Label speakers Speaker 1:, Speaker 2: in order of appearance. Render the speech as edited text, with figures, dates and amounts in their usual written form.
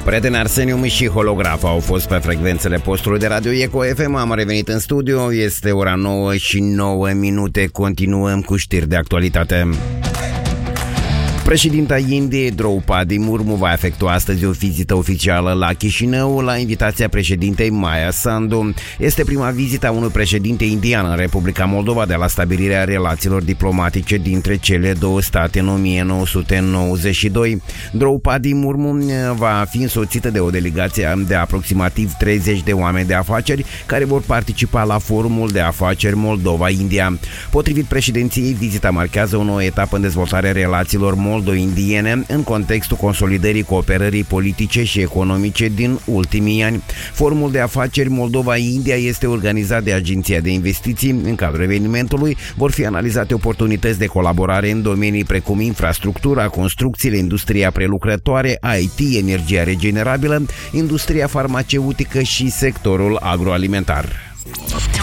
Speaker 1: Prieten Arseniu și Holograf au fost pe frecvențele postului de radio Eco FM. Am revenit în studio, este ora 9 și 9 minute. Continuăm cu știri de actualitate. Președinta Indiei, Draupadi Murmu, va efectua astăzi o vizită oficială la Chișinău la invitația președintei Maya Sandu. Este prima vizită a unui președinte indian în Republica Moldova de la stabilirea relațiilor diplomatice dintre cele două state în 1992. Draupadi Murmu va fi însoțită de o delegație de aproximativ 30 de oameni de afaceri care vor participa la Forumul de Afaceri Moldova-India. Potrivit președinției, vizita marchează o nouă etapă în dezvoltarea relațiilor moldo-indiene în contextul consolidării cooperării politice și economice din ultimii ani. Forumul de afaceri Moldova-India este organizat de Agenția de Investiții. În cadrul evenimentului vor fi analizate oportunități de colaborare în domenii precum infrastructura, construcțiile, industria prelucrătoare, IT, energia regenerabilă, industria farmaceutică și sectorul agroalimentar.